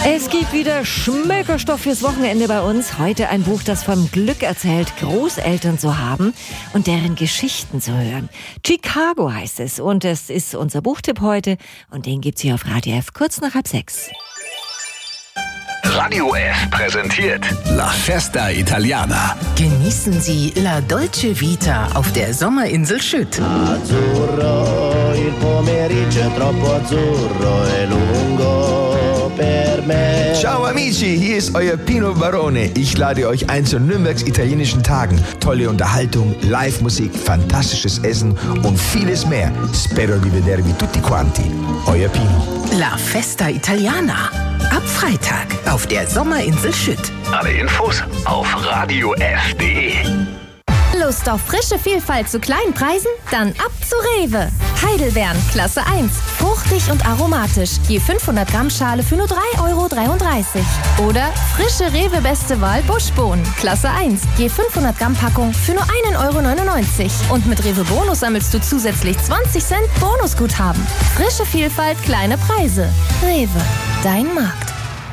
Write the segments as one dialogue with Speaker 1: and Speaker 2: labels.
Speaker 1: Es gibt wieder Schmökerstoff fürs Wochenende bei uns. Heute ein Buch, das vom Glück erzählt, Großeltern zu haben und deren Geschichten zu hören. Chicago heißt es und es ist unser Buchtipp heute und den gibt's hier auf Radio F kurz nach 5:30.
Speaker 2: Radio F präsentiert La Festa Italiana.
Speaker 3: Genießen Sie La Dolce Vita auf der Sommerinsel Schütt.
Speaker 4: Azzurro, il pomeriggio è troppo azzurro e lungo per me.
Speaker 5: Ciao amici, hier ist euer Pino Barone. Ich lade euch ein zu Nürnbergs italienischen Tagen. Tolle Unterhaltung, Live-Musik, fantastisches Essen und vieles mehr. Spero di vedervi tutti quanti. Euer Pino.
Speaker 3: La Festa Italiana. Ab Freitag auf der Sommerinsel Schütt.
Speaker 2: Alle Infos auf radiof.de.
Speaker 6: Lust auf frische Vielfalt zu kleinen Preisen? Dann ab zu Rewe. Heidelbeeren, Klasse 1. Fruchtig und aromatisch. Je 500 Gramm Schale für nur 3,33 €. Oder frische Rewe Beste Wahl Buschbohnen, Klasse 1. Je 500 Gramm Packung für nur 1,99 €. Und mit Rewe Bonus sammelst du zusätzlich 20 Cent Bonusguthaben. Frische Vielfalt, kleine Preise. Rewe, dein Markt.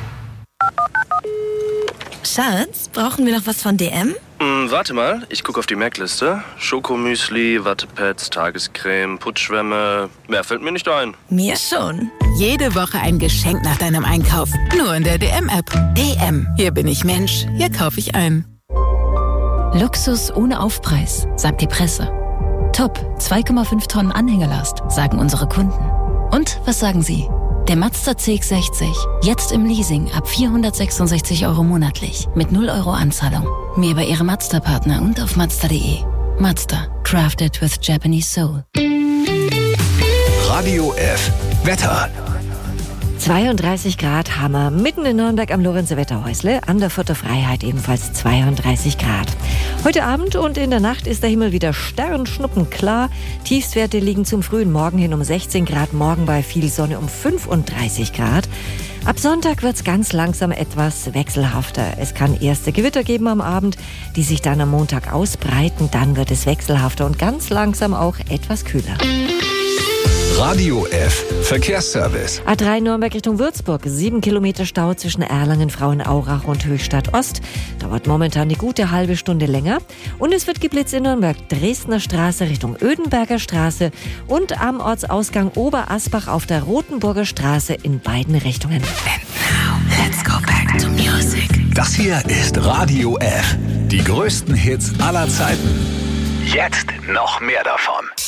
Speaker 7: Schatz, brauchen wir noch was von DM?
Speaker 8: Warte mal, ich gucke auf die Merkliste. Schokomüsli, Wattepads, Tagescreme, Putzschwämme. Mehr fällt mir nicht ein.
Speaker 7: Mir schon.
Speaker 3: Jede Woche ein Geschenk nach deinem Einkauf. Nur in der DM-App. DM. Hier bin ich Mensch. Hier kaufe ich ein.
Speaker 9: Luxus ohne Aufpreis, sagt die Presse. Top, 2,5 Tonnen Anhängerlast, sagen unsere Kunden. Und was sagen Sie? Der Mazda CX-60, jetzt im Leasing ab 466 € monatlich, mit 0 € Anzahlung. Mehr bei Ihrem Mazda-Partner und auf Mazda.de. Mazda, crafted with Japanese soul.
Speaker 2: Radio F Wetter.
Speaker 1: 32 Grad haben wir mitten in Nürnberg am Lorenzer Wetterhäusle, an der Further Freiheit ebenfalls 32 Grad. Heute Abend und in der Nacht ist der Himmel wieder sternschnuppenklar. Tiefstwerte liegen zum frühen Morgen hin um 16 Grad, morgen bei viel Sonne um 35 Grad. Ab Sonntag wird's ganz langsam etwas wechselhafter. Es kann erste Gewitter geben am Abend, die sich dann am Montag ausbreiten. Dann wird es wechselhafter und ganz langsam auch etwas kühler.
Speaker 2: Radio F Verkehrsservice.
Speaker 1: A3 Nürnberg Richtung Würzburg. 7 Kilometer Stau zwischen Erlangen, Frauenaurach und Höchstadt Ost. Dauert momentan eine gute halbe Stunde länger. Und es wird geblitzt in Nürnberg. Dresdner Straße Richtung Ödenberger Straße und am Ortsausgang Oberasbach auf der Rotenburger Straße in beiden Richtungen.
Speaker 3: And now, let's go back to music.
Speaker 2: Das hier ist Radio F. Die größten Hits aller Zeiten. Jetzt noch mehr davon.